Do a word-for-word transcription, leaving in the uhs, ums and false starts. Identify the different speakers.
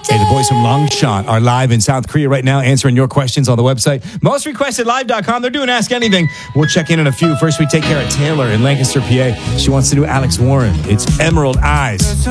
Speaker 1: Hey, the boys from Longshot are live in South Korea right now answering your questions on the website, most requested live dot com. They're doing Ask Anything. We'll check in in a few. First, we take care of Taylor in Lancaster, P A. She wants to do Alex Warren. It's Emerald Eyes.